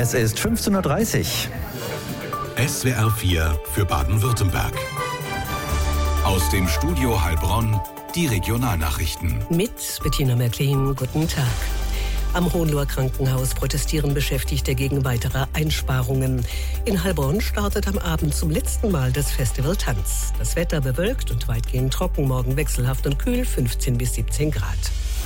Es ist 15:30 Uhr. SWR 4 für Baden-Württemberg. Aus dem Studio Heilbronn die Regionalnachrichten. Mit Bettina Märklin, guten Tag. Am Hohenloher Krankenhaus protestieren Beschäftigte gegen weitere Einsparungen. In Heilbronn startet am Abend zum letzten Mal das Festival Tanz. Das Wetter bewölkt und weitgehend trocken, morgen wechselhaft und kühl, 15 bis 17 Grad.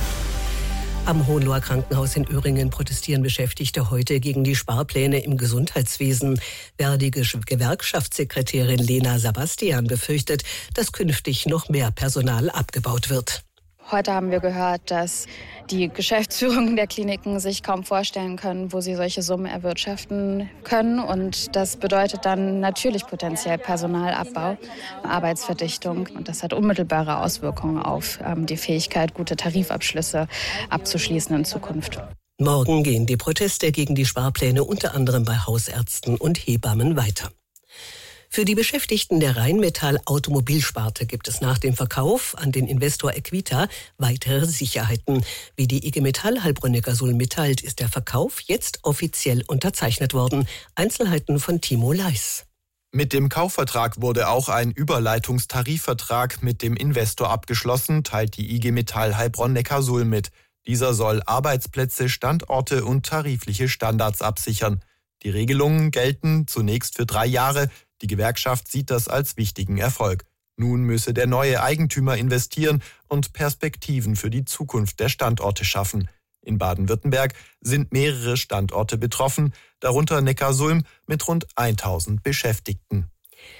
Am Hohenloher Krankenhaus in Öhringen protestieren Beschäftigte heute gegen die Sparpläne im Gesundheitswesen. Verdige Gewerkschaftssekretärin Lena Sebastian befürchtet, dass künftig noch mehr Personal abgebaut wird. Heute haben wir gehört, dass die Geschäftsführungen der Kliniken sich kaum vorstellen können, wo sie solche Summen erwirtschaften können. Und das bedeutet dann natürlich potenziell Personalabbau, Arbeitsverdichtung. Und das hat unmittelbare Auswirkungen auf die Fähigkeit, gute Tarifabschlüsse abzuschließen in Zukunft. Morgen gehen die Proteste gegen die Sparpläne unter anderem bei Hausärzten und Hebammen weiter. Für die Beschäftigten der Rheinmetall Automobilsparte gibt es nach dem Verkauf an den Investor Equita weitere Sicherheiten. Wie die IG Metall Heilbronn-Neckarsulm mitteilt, ist der Verkauf jetzt offiziell unterzeichnet worden. Einzelheiten von Timo Leis. Mit dem Kaufvertrag wurde auch ein Überleitungstarifvertrag mit dem Investor abgeschlossen, teilt die IG Metall Heilbronn-Neckarsulm mit. Dieser soll Arbeitsplätze, Standorte und tarifliche Standards absichern. Die Regelungen gelten zunächst für 3 Jahre. Die Gewerkschaft sieht das als wichtigen Erfolg. Nun müsse der neue Eigentümer investieren und Perspektiven für die Zukunft der Standorte schaffen. In Baden-Württemberg sind mehrere Standorte betroffen, darunter Neckarsulm mit rund 1000 Beschäftigten.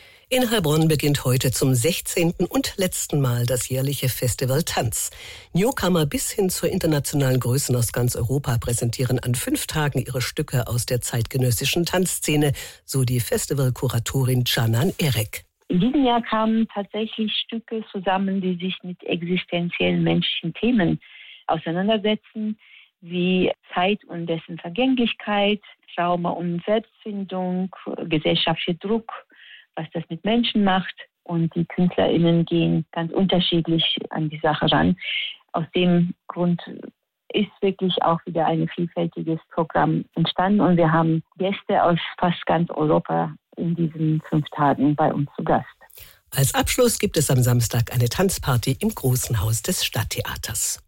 In Heilbronn beginnt heute zum 16. und letzten Mal das jährliche Festival Tanz. Newcomer bis hin zu internationalen Größen aus ganz Europa präsentieren an 5 Tagen ihre Stücke aus der zeitgenössischen Tanzszene, so die Festivalkuratorin Canan Erek. In diesem Jahr kamen tatsächlich Stücke zusammen, die sich mit existenziellen menschlichen Themen auseinandersetzen, wie Zeit und dessen Vergänglichkeit, Trauma und Selbstfindung, gesellschaftlicher Druck, was das mit Menschen macht. Und die KünstlerInnen gehen ganz unterschiedlich an die Sache ran. Aus dem Grund ist wirklich auch wieder ein vielfältiges Programm entstanden. Und wir haben Gäste aus fast ganz Europa in diesen 5 Tagen bei uns zu Gast. Als Abschluss gibt es am Samstag eine Tanzparty im Großen Haus des Stadttheaters.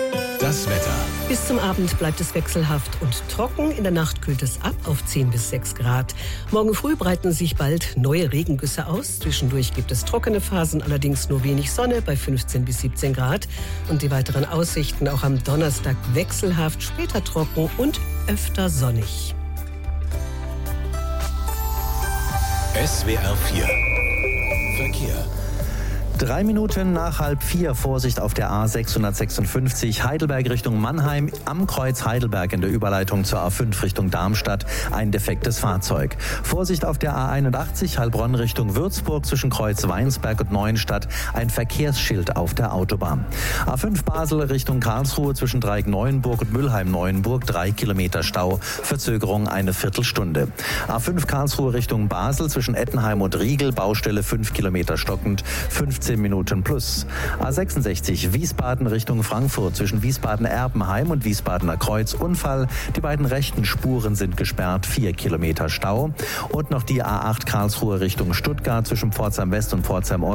Das Wetter. Bis zum Abend bleibt es wechselhaft und trocken. In der Nacht kühlt es ab auf 10 bis 6 Grad. Morgen früh breiten sich bald neue Regengüsse aus. Zwischendurch gibt es trockene Phasen, allerdings nur wenig Sonne bei 15 bis 17 Grad. Und die weiteren Aussichten auch am Donnerstag wechselhaft, später trocken und öfter sonnig. SWR 4 Verkehr. 3 Minuten nach 3:30, Vorsicht auf der A656 Heidelberg Richtung Mannheim, am Kreuz Heidelberg in der Überleitung zur A5 Richtung Darmstadt, ein defektes Fahrzeug. Vorsicht auf der A81 Heilbronn Richtung Würzburg zwischen Kreuz Weinsberg und Neuenstadt, ein Verkehrsschild auf der Autobahn. A5 Basel Richtung Karlsruhe zwischen Dreieck-Neuenburg und Mülheim-Neuenburg, 3 Kilometer Stau, Verzögerung eine Viertelstunde. A5 Karlsruhe Richtung Basel zwischen Ettenheim und Riegel, Baustelle 5 Kilometer stockend, 15 Minuten plus. A66 Wiesbaden Richtung Frankfurt zwischen Wiesbaden-Erbenheim und Wiesbadener Kreuz, Unfall. Die beiden rechten Spuren sind gesperrt, 4 Kilometer Stau. Und noch die A8 Karlsruhe Richtung Stuttgart zwischen Pforzheim West und Pforzheim Ost.